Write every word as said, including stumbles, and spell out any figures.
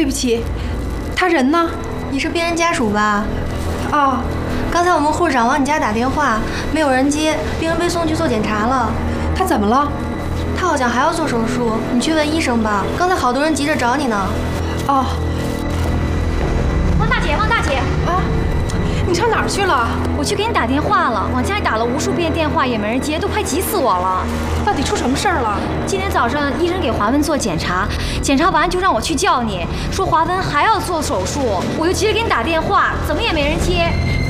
对不起，他人呢？ 你是病人家属吧？ 哦， 刚才我们护士长往你家打电话，没有人接，病人被送去做检查了。 他怎么了？ 他好像还要做手术，你去问医生吧。刚才好多人急着找你呢。 哦， 汪大姐，汪大姐啊，你上哪儿去了？ 我去给你打电话了，往家里打了无数遍电话也没人接，都快急死我了。 到底出什么事儿了？ 今天早上医生给华文做检查，检查完就让我去叫你，说华文还要做手术，我就急着给你打电话，怎么也没人接。